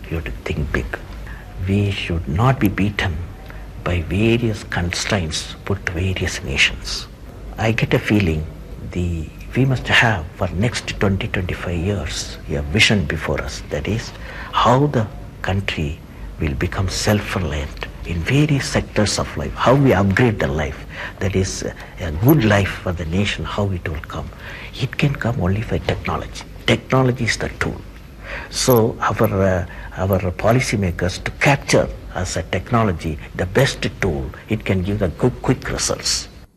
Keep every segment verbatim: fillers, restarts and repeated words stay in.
we have to think big. We should not be beaten by various constraints put to various nations. I get a feeling the we must have for next twenty to twenty-five years a vision before us. That is how the country will become self-reliant in various sectors of life, how we upgrade the life. That is a good life for the nation, how it will come. It can come only by technology. Technology is the tool. So our uh, our policymakers to capture as a technology the best tool, it can give the quick, quick results.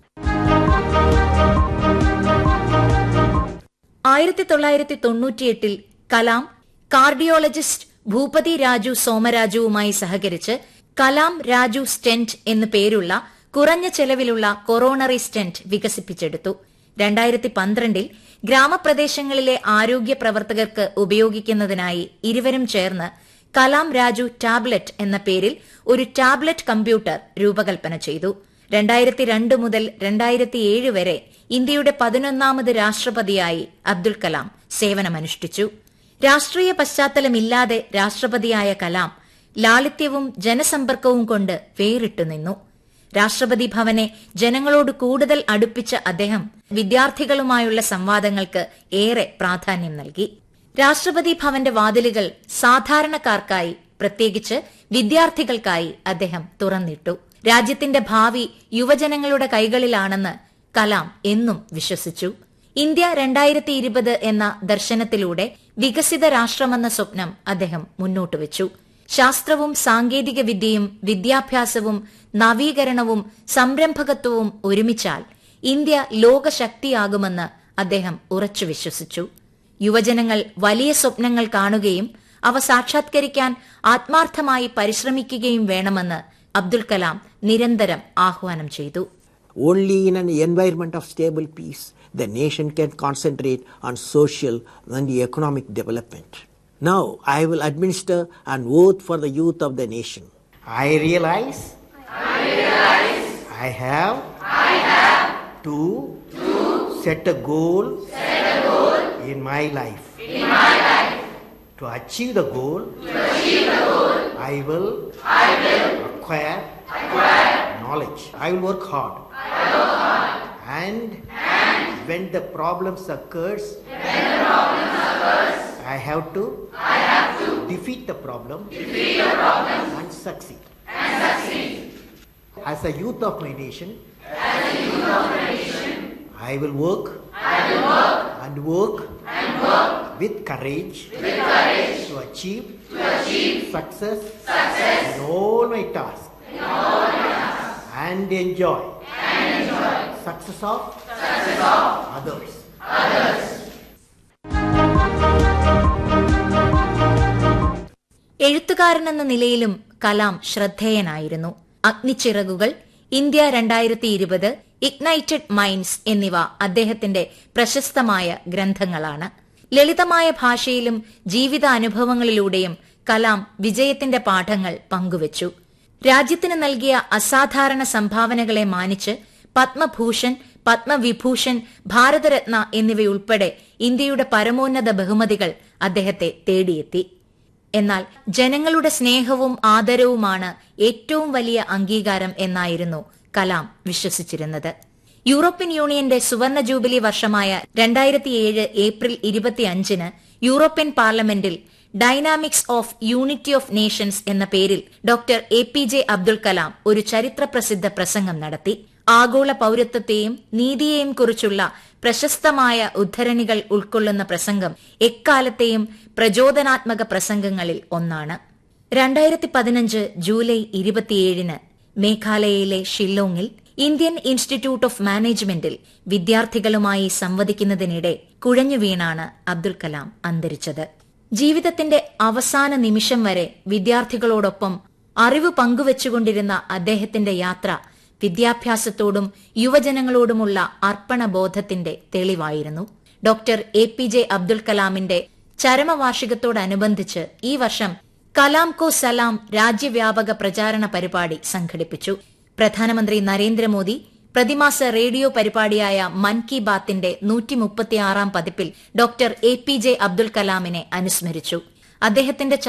ആയിരത്തി തൊള്ളായിരത്തി തൊണ്ണൂറ്റിയെട്ടിൽ Kalam cardiologist Bhupathi Raju സോമരാജുവുമായി സഹകരിച്ച് Kalam Raju stent എന്നു പേരുള്ള കുറഞ്ഞ ചെലവിലുള്ള coronary stent വികസിപ്പിച്ചെടുത്തു. രണ്ടായിരത്തി പന്ത്രണ്ടിൽ ഗ്രാമപ്രദേശങ്ങളിലെ ആരോഗ്യ പ്രവർത്തകർക്ക് ഉപയോഗിക്കുന്നതിനായി ഇരുവരും ചേർന്ന് കലാം രാജു ടാബ്ലറ്റ് എന്ന പേരിൽ ഒരു ടാബ്ലറ്റ് കമ്പ്യൂട്ടർ രൂപകൽപ്പന ചെയ്തു. രണ്ടായിരത്തി രണ്ട് മുതൽ രണ്ടായിരത്തി ഏഴ് വരെ ഇന്ത്യയുടെ പതിനൊന്നാമത് രാഷ്ട്രപതിയായി അബ്ദുൽ കലാം സേവനമനുഷ്ഠിച്ചു. രാഷ്ട്രീയ പശ്ചാത്തലമില്ലാതെ രാഷ്ട്രപതിയായ കലാം ലാളിത്യവും ജനസമ്പർക്കവും കൊണ്ട് വേറിട്ടുനിന്നു. രാഷ്ട്രപതി ഭവനെ ജനങ്ങളോട് കൂടുതൽ അടുപ്പിച്ച അദ്ദേഹം വിദ്യാർത്ഥികളുമായുള്ള സംവാദങ്ങൾക്ക് ഏറെ പ്രാധാന്യം നൽകി. രാഷ്ട്രപതി ഭവന്റെ വാതിലുകൾ സാധാരണക്കാർക്കായി, പ്രത്യേകിച്ച് വിദ്യാർത്ഥികൾക്കായി അദ്ദേഹം തുറന്നിട്ടു. രാജ്യത്തിന്റെ ഭാവി യുവജനങ്ങളുടെ കൈകളിലാണെന്ന് കലാം എന്നും വിശ്വസിച്ചു. ഇന്ത്യ രണ്ടായിരത്തി ഇരുപത് എന്ന ദർശനത്തിലൂടെ വികസിത രാഷ്ട്രമെന്ന സ്വപ്നം അദ്ദേഹം മുന്നോട്ടുവച്ചു. ശാസ്ത്രവും സാങ്കേതിക വിദ്യയും വിദ്യാഭ്യാസവും നവീകരണവും സംരംഭകത്വവും ഒരുമിച്ചാൽ ഇന്ത്യ ലോകശക്തിയാകുമെന്ന് അദ്ദേഹം ഉറച്ചു വിശ്വസിച്ചു. യുവജനങ്ങൾ വലിയ സ്വപ്നങ്ങൾ കാണുകയും അവ സാക്ഷാത്കരിക്കാൻ ആത്മാർത്ഥമായി പരിശ്രമിക്കുകയും വേണമെന്ന് അബ്ദുൽ കലാം നിരന്തരം ആഹ്വാനം ചെയ്തു. Only in an environment of stable peace, the nation can concentrate on social and economic development. Now, I will administer an oath for the youth of the nation. I realize, I realize, I have, I have to, to set a goal, set a goal in my life. In my life. To achieve the goal, to achieve the goal, I will, I will acquire, acquire knowledge. I will work hard. I will work hard. And, and when the problems occurs, when the problems occurs, I have to, I have to defeat the problem, defeat the problem, and succeed. And succeed. As a youth of my nation, as a youth of my nation, I will work, I will work, and work, and work with courage, with courage to achieve, to achieve success, success in all my tasks, in all my tasks, and enjoy, and enjoy success of, success of others, others. എഴുത്തുകാരനെന്ന നിലയിലും Kalam ശ്രദ്ധേയനായിരുന്നു. അഗ്നിച്ചിറകുകൾ, India രണ്ടായിരത്തി ഇരുപത്, Ignited minds എന്നിവ അദ്ദേഹത്തിന്റെ പ്രശസ്തമായ ഗ്രന്ഥങ്ങളാണ്. ലളിതമായ ഭാഷയിലും ജീവിതാനുഭവങ്ങളിലൂടെയും കലാം വിജയത്തിന്റെ പാഠങ്ങൾ പങ്കുവച്ചു. രാജ്യത്തിന് നൽകിയ അസാധാരണ സംഭാവനകളെ മാനിച്ച് പത്മഭൂഷൺ, പത്മവിഭൂഷൺ, ഭാരതരത്ന എന്നിവയുൾപ്പെടെ ഇന്ത്യയുടെ പരമോന്നത ബഹുമതികൾ അദ്ദേഹത്തെ തേടിയെത്തി. എന്നാൽ ജനങ്ങളുടെ സ്നേഹവും ആദരവുമാണ് ഏറ്റവും വലിയ അംഗീകാരം എന്നായിരുന്നു കലാം വിശ്വസിച്ചിരുന്നത്. യൂറോപ്യൻ യൂണിയന്റെ സുവർണ ജൂബിലി വർഷമായ രണ്ടായിരത്തിയേഴ് ഏപ്രിൽ ഇരുപത്തിയഞ്ചിന് യൂറോപ്യൻ പാർലമെന്റിൽ dynamics of unity of Nations എന്ന പേരിൽ doctor A P J Abdul Kalam ഒരു ചരിത്രപ്രസിദ്ധ പ്രസംഗം നടത്തി. ആഗോള പൌരത്വത്തെയും നീതിയെയും കുറിച്ചുള്ള പ്രശസ്തമായ ഉദ്ധരണികൾ ഉൾക്കൊള്ളുന്ന പ്രസംഗം എക്കാലത്തെയും പ്രചോദനാത്മക പ്രസംഗങ്ങളിൽ ഒന്നാണ്. രണ്ടായിരത്തി പതിനഞ്ച് ജൂലൈ ഇരുപത്തിയേഴിന് മേഘാലയയിലെ ഷില്ലോങ്ങിൽ ഇന്ത്യൻ ഇൻസ്റ്റിറ്റ്യൂട്ട് ഓഫ് മാനേജ്മെന്റിൽ വിദ്യാർത്ഥികളുമായി സംവദിക്കുന്നതിനിടെ കുഴഞ്ഞുവീണാണ് അബ്ദുൽ കലാം അന്തരിച്ചത്. ജീവിതത്തിന്റെ അവസാന നിമിഷം വരെ വിദ്യാർത്ഥികളോടൊപ്പം അറിവ് പങ്കുവച്ചുകൊണ്ടിരുന്ന അദ്ദേഹത്തിന്റെ യാത്ര വിദ്യാഭ്യാസത്തോടും യുവജനങ്ങളോടുമുള്ള അർപ്പണബോധത്തിന്റെ തെളിവായിരുന്നു. Doctor A P J Abdul കലാമിന്റെ ചരമവാർഷികത്തോടനുബന്ധിച്ച് ഈ വർഷം കലാം കോ സലാം രാജ്യവ്യാപക പ്രചാരണ പരിപാടി സംഘടിപ്പിച്ചു. പ്രധാനമന്ത്രി നരേന്ദ്രമോദി പ്രതിമാസ റേഡിയോ പരിപാടിയായ മൻ കി ബാത്തിന്റെ നൂറ്റി മുപ്പത്തിയാറാം പതിപ്പിൽ doctor A P J Abdul കലാമിനെ അനുസ്മരിച്ചു. അദ്ദേഹത്തിന്റെ